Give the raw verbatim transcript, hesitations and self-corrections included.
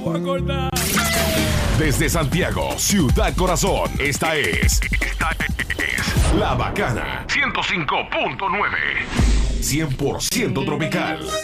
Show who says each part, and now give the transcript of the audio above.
Speaker 1: voy a acordar.
Speaker 2: Desde Santiago, Ciudad Corazón, esta es, esta es La Bacana ciento cinco punto nueve. cien por ciento tropical.